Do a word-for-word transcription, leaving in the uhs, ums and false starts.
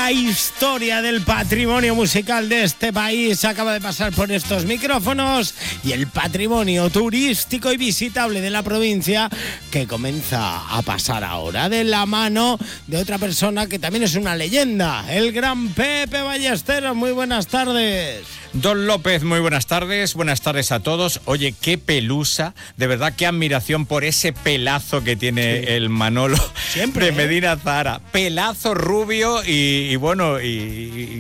la historia del patrimonio musical de este país acaba de pasar por estos micrófonos y el patrimonio turístico y visitable de la provincia que comienza a pasar ahora de la mano de otra persona que también es una leyenda, el gran Pepe Ballesteros. Muy buenas tardes. Don López, muy buenas tardes, buenas tardes a todos. Oye, qué pelusa, de verdad, qué admiración por ese pelazo que tiene sí. el Manolo. Siempre, de Medina Zahara. Pelazo rubio y, y bueno, y, y